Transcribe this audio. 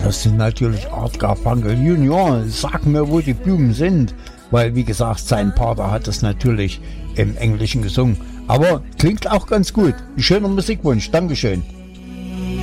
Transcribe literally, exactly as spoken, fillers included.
das sind natürlich Art Garfunkel Junior. Sag mir, wo die Blumen sind. Weil, wie gesagt, sein Vater hat das natürlich im Englischen gesungen. Aber klingt auch ganz gut. Ein schöner Musikwunsch. Dankeschön.